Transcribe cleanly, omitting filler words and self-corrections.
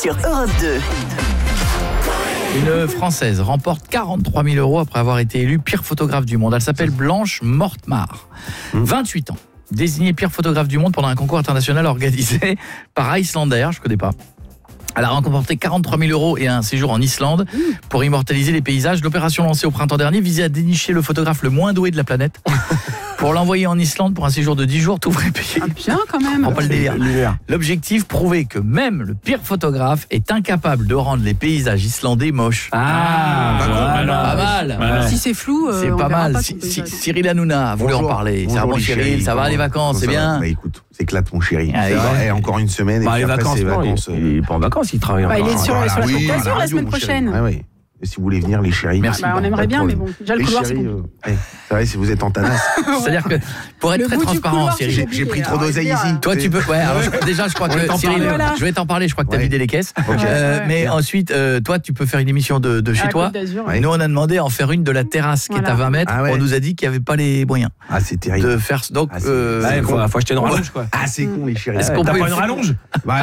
sur Europe 2. Une Française remporte 43 000 € après avoir été élue pire photographe du monde. Elle s'appelle Blanche Mortemar, 28 ans. Désignée pire photographe du monde pendant un concours international organisé par Icelandair, je ne connais pas. Elle a remporté 43 000 € et un séjour en Islande pour immortaliser les paysages. L'opération lancée au printemps dernier visait à dénicher le photographe le moins doué de la planète pour l'envoyer en Islande pour un séjour de 10 jours, tout frais payé. Ah, bien quand même. Pas le délire. L'objectif, prouver que même le pire photographe est incapable de rendre les paysages islandais moches. Pas mal. Ouais. Si c'est flou, C'est on pas verra mal. pas son paysage. Cyril Hanouna voulait en parler. Ça va, mon Cyril, ça va les vacances, c'est bien. Bah écoute, c'est éclate mon chéri. Ah, C'est vrai, encore une semaine et Bah, puis les après, vacances, c'est non, vacances. il est pas en vacances, il travaille Bah, il est encore. sur la Côte Oui, d'Azur à la semaine mon chéri. prochaine. Ouais, ouais. Et si vous voulez venir, les chéris. Merci. Bah, on aimerait bien, mais bon, déjà le Les couloir, c'est chéris, compliqué. c'est vrai, si vous êtes en tanas. C'est-à-dire que pour être Le très bout du transparent, couloir, Cyril, c'est J'ai pris trop Alors, d'oseille je veux ici. dire, toi tu peux alors, déjà je crois On va que t'en Cyril, parler. Voilà. je vais t'en parler, je crois que tu as Ouais. vidé les caisses. Ok. Mais ensuite toi tu peux faire une émission de à chez la toi. Côte d'Azur. Ouais. Nous on a demandé à en faire une de la terrasse qui est à Voilà. 20 mètres. Ah ouais. On nous a dit qu'il n'y avait pas les moyens Ah, c'est terrible. de faire donc Ah, c'est- Ouais, faut acheter une rallonge, quoi. Ah, c'est con, les chéris. Est-ce qu'on T'as peut pas une rallonge? Bah,